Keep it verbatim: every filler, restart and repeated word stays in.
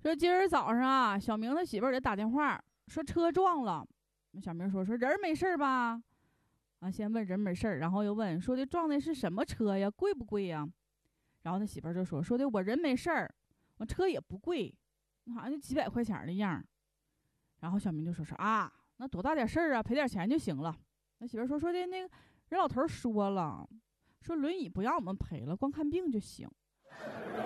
说今儿早上啊，小明他媳妇儿给打电话说车撞了。小明说说人没事吧？啊，先问人没事，然后又问说的撞的是什么车呀？贵不贵呀？然后他媳妇儿就说说的我人没事儿，我车也不贵，好像就几百块钱的样。然后小明就说说啊，那多大点事儿啊，赔点钱就行了。他媳妇儿说说的那个人老头说了，说轮椅不让我们赔了，光看病就行。